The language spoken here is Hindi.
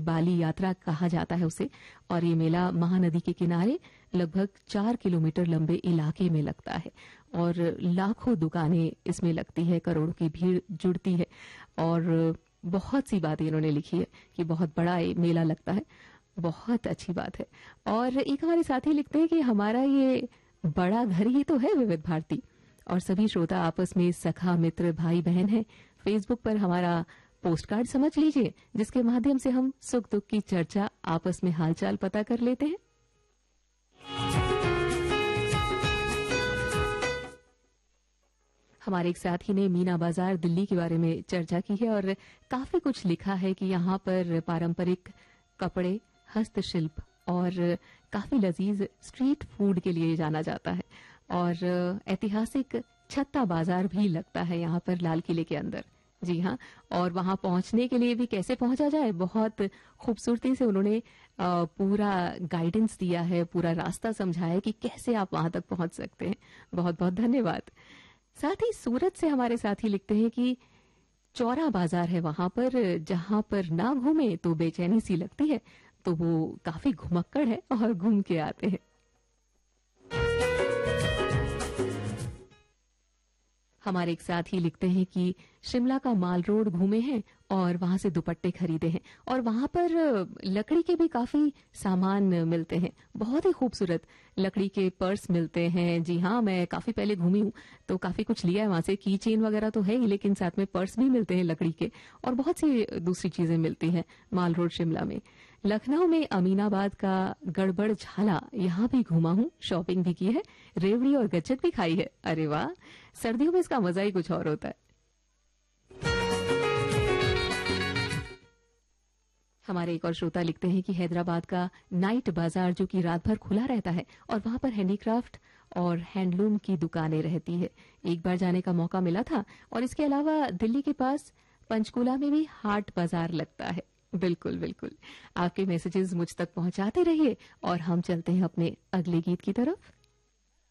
बाली यात्रा कहा जाता है उसे। और ये मेला महानदी के किनारे लगभग 4 किलोमीटर लंबे इलाके में लगता है और लाखों दुकानें इसमें लगती है, करोड़ों की भीड़ जुड़ती है। और बहुत सी बातें इन्होंने लिखी है कि बहुत बड़ा ये मेला लगता है, बहुत अच्छी बात है। और एक हमारे साथी लिखते हैं कि हमारा ये बड़ा घर ही तो है विविध भारती, और सभी श्रोता आपस में सखा मित्र भाई बहन हैं। फेसबुक पर हमारा पोस्ट कार्ड समझ लीजिए, जिसके माध्यम से हम सुख दुख की चर्चा, आपस में हालचाल पता कर लेते हैं। हमारे एक साथी ने मीना बाजार दिल्ली के बारे में चर्चा की है और काफी कुछ लिखा है कि यहाँ पर पारंपरिक कपड़े, हस्तशिल्प और काफी लजीज स्ट्रीट फूड के लिए जाना जाता है। और ऐतिहासिक छत्ता बाजार भी लगता है यहाँ पर लाल किले के अंदर। जी हाँ, और वहां पहुंचने के लिए भी कैसे पहुंचा जाए, बहुत खूबसूरती से उन्होंने पूरा गाइडेंस दिया है, पूरा रास्ता समझाया है कि कैसे आप वहां तक पहुंच सकते हैं। बहुत बहुत धन्यवाद। साथ ही सूरत से हमारे साथी लिखते हैं कि चौरा बाजार है वहां पर, जहां पर ना घूमे तो बेचैनी सी लगती है, तो वो काफी घुमक्कड़ है और घूम के आते हैं। हमारे एक साथी लिखते हैं कि शिमला का माल रोड घूमे हैं और वहां से दुपट्टे खरीदे हैं, और वहां पर लकड़ी के भी काफी सामान मिलते हैं, बहुत ही खूबसूरत लकड़ी के पर्स मिलते हैं। जी हाँ, मैं काफी पहले घूमी हूं तो काफी कुछ लिया है वहां से, की चेन वगैरह तो है ही, लेकिन साथ में पर्स भी मिलते हैं लकड़ी के, और बहुत सी दूसरी चीजें मिलती हैं माल रोड शिमला में। लखनऊ में अमीनाबाद का गड़बड़ झाला, यहाँ भी घूमा हूं, शॉपिंग भी की है, रेवड़ी और गच्चक भी खाई है। अरे वाह, सर्दियों में इसका मजा ही कुछ और होता है। हमारे एक और श्रोता लिखते हैं कि हैदराबाद का नाइट बाजार जो कि रात भर खुला रहता है और वहां पर हैंडीक्राफ्ट और हैंडलूम की दुकानें रहती है। एक बार जाने का मौका मिला था। और इसके अलावा दिल्ली के पास पंचकूला में भी हाट बाजार लगता है। बिल्कुल बिल्कुल, आपके मैसेजेस मुझ तक पहुंचाते रहिए और हम चलते हैं अपने अगले गीत की तरफ।